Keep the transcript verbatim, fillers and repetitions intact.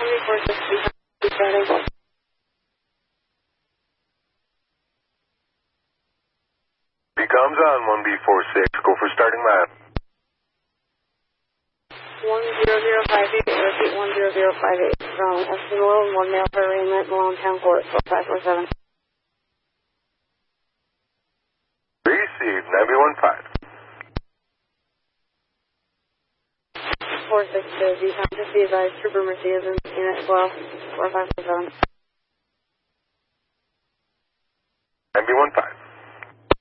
four six starting. Becomes on one B four six. Go for starting lap. one zero zero five eight, repeat one zero zero five eight. From Espanol, one mail for arraignment, Malone Town Court, four five four seven. Received, nine B one five. four six two, become just be advised, Trooper Mercedes in unit as well, four five four seven. nine B one five.